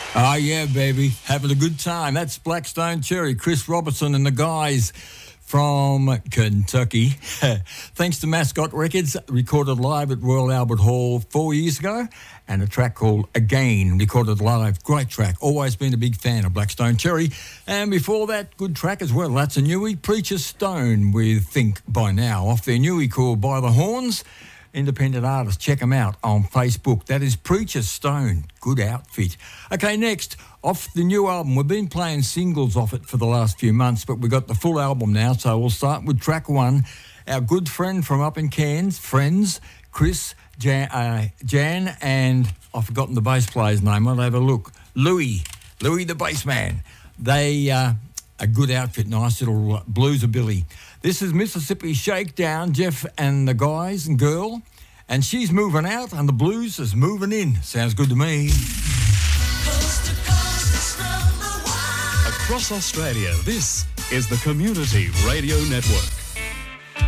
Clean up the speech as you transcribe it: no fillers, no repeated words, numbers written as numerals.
Oh, yeah, baby. Having a good time. That's Blackstone Cherry, Chris Robertson and the guys from Kentucky. Thanks to Mascot Records, recorded live at Royal Albert Hall 4 years ago, and a track called Again, recorded live. Great track. Always been a big fan of Blackstone Cherry. And before that, good track as well. That's a newie, Preacher Stone with Think By Now, off their newie called By the Horns. Independent artists, check them out on Facebook. That is Preacher Stone. Good outfit. Okay, next, off the new album. We've been playing singles off it for the last few months, but we've got the full album now, so we'll start with track one. Our good friend from up in Cairns, friends, Chris, Jan, and I've forgotten the bass player's name. I'll have a look. Louis the bass man. They a good outfit, nice little bluesabilly. This is Mississippi Shakedown, Jeff and the guys and girl, and she's moving out and the blues is moving in. Sounds good to me. Coast to coast, it's number one. Across Australia, this is the Community Radio Network.